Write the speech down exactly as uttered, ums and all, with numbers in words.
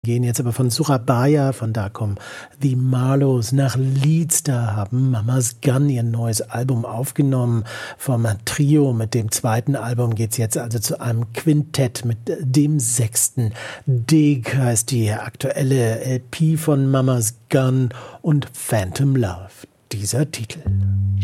Gehen jetzt aber von Surabaya, von da kommen The Marlows nach Leeds. Da haben Mama's Gun ihr neues Album aufgenommen. Vom Trio mit dem zweiten Album geht's jetzt also zu einem Quintett mit dem sechsten. Dig heißt die aktuelle L P von Mama's Gun und Phantom Love, dieser Titel.